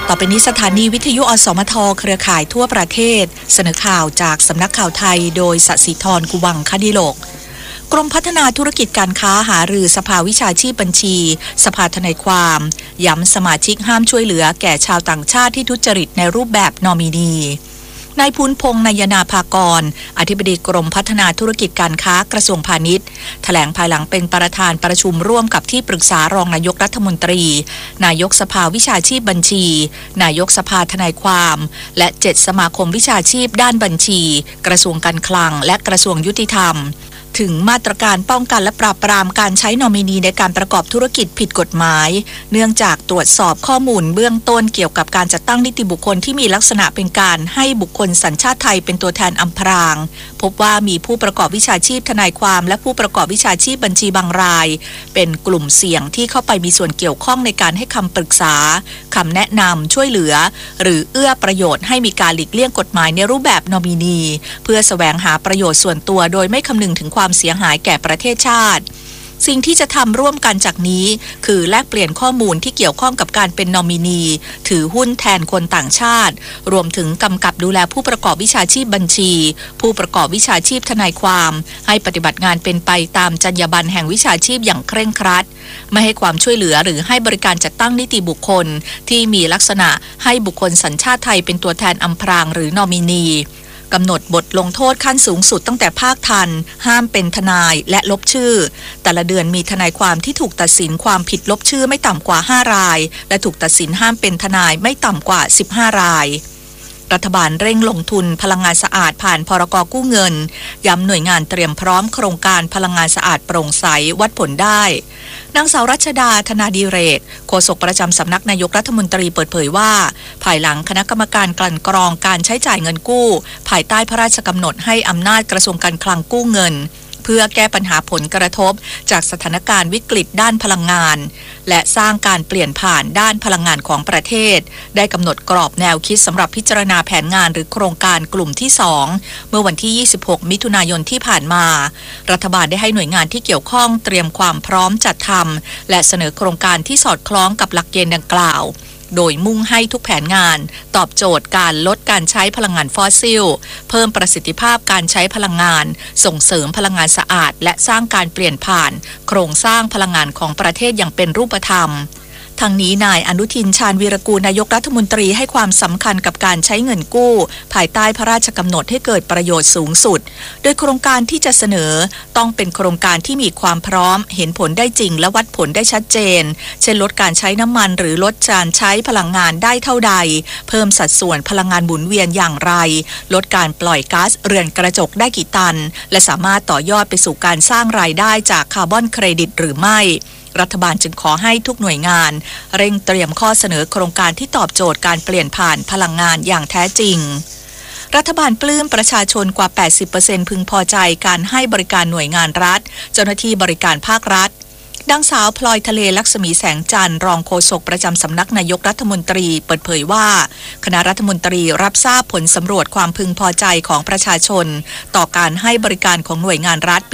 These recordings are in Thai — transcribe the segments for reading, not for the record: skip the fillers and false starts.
ต่อไปนี้สถานีวิทยุอสมทเครือข่ายทั่วประเทศเสนอข่าวจากสำนักข่าวไทยโดยสศิธร กุวังคดิโลกกรมพัฒนาธุรกิจการค้าหารือสภาวิชาชีพบัญชีสภาทนายความย้ำสมาชิกห้ามช่วยเหลือแก่ชาวต่างชาติที่ทุจริตในรูปแบบนอมินีนายภูลพงษ์นายนาภากรอธิบดีกรมพัฒนาธุรกิจการค้ากระทรวงพาณิชย์แถลงภายหลังเป็นประธานประชุมร่วมกับที่ปรึกษารองนายกรัฐมนตรีนายกสภาวิชาชีพบัญชีนายกสภาทนายความและ7สมาคมวิชาชีพด้านบัญชีกระทรวงการคลังและกระทรวงยุติธรรมถึงมาตรการป้องกันและปราบปรามการใช้นอมินีในการประกอบธุรกิจผิดกฎหมายเนื่องจากตรวจสอบข้อมูลเบื้องต้นเกี่ยวกับการจัดตั้งนิติบุคคลที่มีลักษณะเป็นการให้บุคคลสัญชาติไทยเป็นตัวแทนอำพรางพบว่ามีผู้ประกอบวิชาชีพทนายความและผู้ประกอบวิชาชีพบัญชีบางรายเป็นกลุ่มเสี่ยงที่เข้าไปมีส่วนเกี่ยวข้องในการให้คำปรึกษาคำแนะนำช่วยเหลือหรือเอื้อประโยชน์ให้มีการหลีกเลี่ยงกฎหมายในรูปแบบนอมินีเพื่อแสวงหาประโยชน์ส่วนตัวโดยไม่คำนึงถึงความเสียหายแก่ประเทศชาติสิ่งที่จะทำร่วมกันจากนี้คือแลกเปลี่ยนข้อมูลที่เกี่ยวข้องกับการเป็นนอมินีถือหุ้นแทนคนต่างชาติรวมถึงกำกับดูแลผู้ประกอบวิชาชีพบัญชีผู้ประกอบวิชาชีพทนายความให้ปฏิบัติงานเป็นไปตามจรรยาบรรณแห่งวิชาชีพอย่างเคร่งครัดไม่ให้ความช่วยเหลือหรือให้บริการจัดตั้งนิติบุคคลที่มีลักษณะให้บุคคลสัญชาติไทยเป็นตัวแทนอำพรางหรือนอมินีกำหนดบทลงโทษขั้นสูงสุดตั้งแต่ภาคทันห้ามเป็นทนายและลบชื่อแต่ละเดือนมีทนายความที่ถูกตัดสินความผิดลบชื่อไม่ต่ำกว่า5รายและถูกตัดสินห้ามเป็นทนายไม่ต่ำกว่า15รายรัฐบาลเร่งลงทุนพลังงานสะอาดผ่านพรก.กู้เงินย้ำหน่วยงานเตรียมพร้อมโครงการพลังงานสะอาดโปร่งใสวัดผลได้นางสาวรัชดาธนาดิเรกโฆษกประจำสำนักนายกรัฐมนตรีเปิดเผยว่าภายหลังคณะกรรมการกลั่นกรองการใช้จ่ายเงินกู้ภายใต้พระราชกำหนดให้อำนาจกระทรวงการคลังกู้เงินเพื่อแก้ปัญหาผลกระทบจากสถานการณ์วิกฤตด้านพลังงานและสร้างการเปลี่ยนผ่านด้านพลังงานของประเทศได้กำหนดกรอบแนวคิดสำหรับพิจารณาแผนงานหรือโครงการกลุ่มที่2เมื่อวันที่26มิถุนายนที่ผ่านมารัฐบาลได้ให้หน่วยงานที่เกี่ยวข้องเตรียมความพร้อมจัดทำและเสนอโครงการที่สอดคล้องกับหลักเกณฑ์ดังกล่าวโดยมุ่งให้ทุกแผนงานตอบโจทย์การลดการใช้พลังงานฟอสซิลเพิ่มประสิทธิภาพการใช้พลังงานส่งเสริมพลังงานสะอาดและสร้างการเปลี่ยนผ่านโครงสร้างพลังงานของประเทศอย่างเป็นรูปธรรมทั้งนี้นายอนุทินชาญวีรกูลนายกรัฐมนตรีให้ความสำคัญกับการใช้เงินกู้ภายใต้พระราชกำหนดให้เกิดประโยชน์สูงสุดโดยโครงการที่จะเสนอต้องเป็นโครงการที่มีความพร้อมเห็นผลได้จริงและวัดผลได้ชัดเจนเช่นลดการใช้น้ำมันหรือลดการใช้พลังงานได้เท่าใดเพิ่มสัดส่วนพลังงานหมุนเวียนอย่างไรลดการปล่อยก๊าซเรือนกระจกได้กี่ตันและสามารถต่อยอดไปสู่การสร้างรายได้จากคาร์บอนเครดิตหรือไม่รัฐบาลจึงขอให้ทุกหน่วยงานเร่งเตรียมข้อเสนอโครงการที่ตอบโจทย์การเปลี่ยนผ่านพลังงานอย่างแท้จริงรัฐบาลปลื้มประชาชนกว่า 80% พึงพอใจการให้บริการหน่วยงานรัฐเจ้าหน้าที่บริการภาครัฐดังสาวพลอยทะเลลักษมีแสงจันทร์รองโฆษกประจำสำนักนายกรัฐมนตรีเปิดเผยว่าคณะรัฐมนตรีรับทราบผลสำรวจความพึงพอใจของประชาชนต่อการให้บริการของหน่วยงานรัฐปี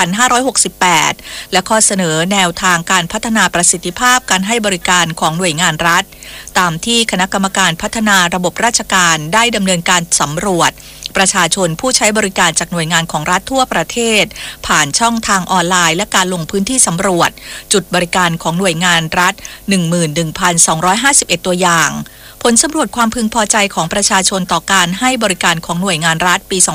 2568 และข้อเสนอแนวทางการพัฒนาประสิทธิภาพการให้บริการของหน่วยงานรัฐตามที่คณะกรรมการพัฒนาระบบราชการได้ดำเนินการสำรวจประชาชนผู้ใช้บริการจากหน่วยงานของรัฐทั่วประเทศผ่านช่องทางออนไลน์และการลงพื้นที่สำรวจจุดบริการของหน่วยงานรัฐ 11,251 ตัวอย่างผลสำรวจความพึงพอใจของประชาชนต่อการให้บริการของหน่วยงานรัฐปี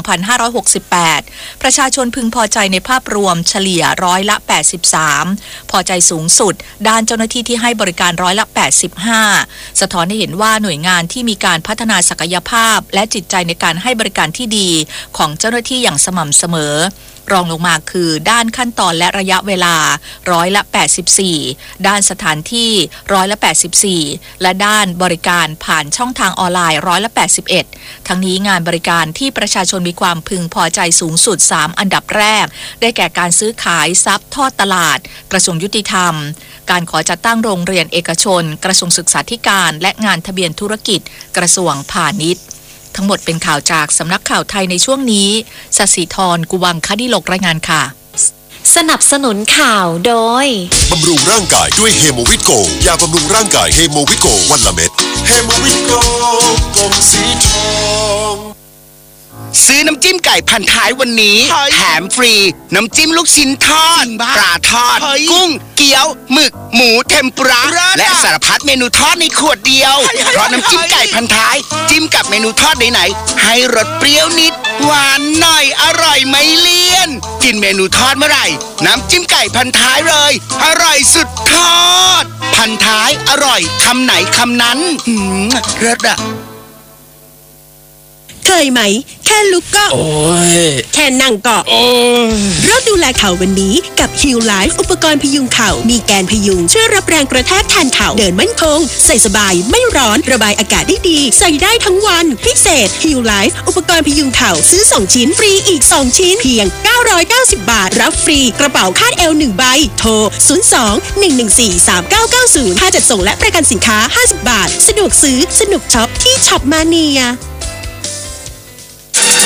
2568 ประชาชนพึงพอใจในภาพรวมเฉลี่ย83%พอใจสูงสุดด้านเจ้าหน้าที่ที่ให้บริการ85%สะท้อนให้เห็นว่าหน่วยงานที่มีการพัฒนาศักยภาพและจิตใจในการให้บริการที่ดีของเจ้าหน้าที่อย่างสม่ำเสมอรองลงมาคือด้านขั้นตอนและระยะเวลา84%ด้านสถานที่84%และด้านบริการผ่านช่องทางออนไลน์81%ทั้งนี้งานบริการที่ประชาชนมีความพึงพอใจสูงสุด3อันดับแรกได้แก่การซื้อขายทรัพย์ทอดตลาดกระทรวงยุติธรรมการขอจัดตั้งโรงเรียนเอกชนกระทรวงศึกษาธิการและงานทะเบียนธุรกิจกระทรวงพาณิชย์ทั้งหมดเป็นข่าวจากสำนักข่าวไทยในช่วงนี้สศิธร กุวังคดิโลกรายงานค่ะสนับสนุนข่าวโดยบำรุงร่างกายด้วยเฮโมวิตโกยาบำรุงร่างกายเฮโมวิตโกวันละเม็ดเฮโมวิตโกกลมสีทองซื้อน้ำจิ้มไก่พันท้ายวันนี้แถมฟรีน้ำจิ้มลูกชิ้นทอดปลาทอดกุ้งเกี๊ยวหมึกหมูเทมปุระและสารพัดเมนูทอดในขวดเดียวเพราะน้ำจิ้มไก่พันท้ายจิ้มกับเมนูทอดไหนๆให้รสเปรี้ยวนิดหวานหน่อยอร่อยไม่เลี่ยนกินเมนูทอดเมื่อไหร่น้ำจิ้มไก่พันท้ายเลยอร่อยสุดทอดพันท้ายอร่อยคำไหนคำนั้นเลิศอะเคยไหมแค่ลุกก็แค่นั่งก็เริ่มดูแลเข่าวันนี้กับ Heal Life อุปกรณ์พยุงเข่ามีแกนพยุงช่วยรับแรงกระแทกแทนเข่าเดินมั่นคงใส่สบายไม่ร้อนระบายอากาศได้ดีใส่ได้ทั้งวันพิเศษ Heal Life อุปกรณ์พยุงเข่าซื้อ2ชิ้นฟรีอีก2ชิ้นเพียง990 บาทรับฟรีกระเป๋าคาดเอว1ใบโทร02-114-3990ค่าจัดส่งและประกันสินค้า50 บาทสะดวกซื้อสนุกช็อปที่ช็อปมาเนีย